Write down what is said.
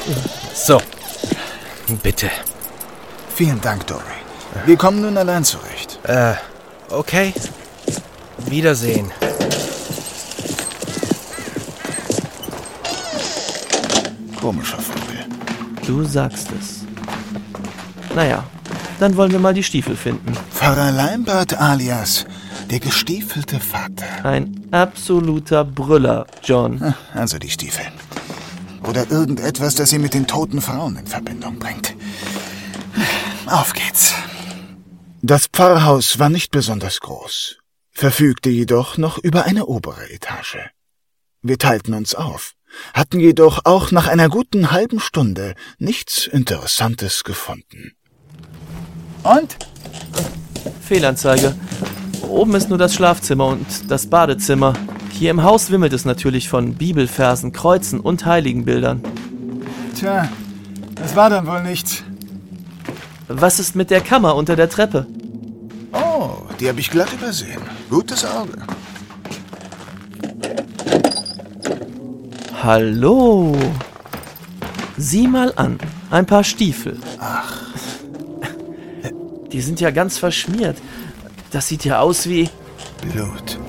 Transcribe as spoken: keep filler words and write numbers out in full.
So, bitte. Vielen Dank, Dory. Wir kommen nun allein zurecht. Äh, okay. Wiedersehen. Komischer Vogel. Du sagst es. Naja, dann wollen wir mal die Stiefel finden. Pfarrer Leimbart alias der gestiefelte Vater. Ein absoluter Brüller, John. Also die Stiefel. Oder irgendetwas, das sie mit den toten Frauen in Verbindung bringt. Auf geht's. Das Pfarrhaus war nicht besonders groß, verfügte jedoch noch über eine obere Etage. Wir teilten uns auf, hatten jedoch auch nach einer guten halben Stunde nichts Interessantes gefunden. Und? Fehlanzeige. Oben ist nur das Schlafzimmer und das Badezimmer. Hier im Haus wimmelt es natürlich von Bibelversen, Kreuzen und Heiligenbildern. Tja, das war dann wohl nichts. Was ist mit der Kammer unter der Treppe? Oh, die habe ich glatt übersehen. Gutes Auge. Hallo. Sieh mal an, ein paar Stiefel. Ach. Die sind ja ganz verschmiert. Das sieht ja aus wie... Blut.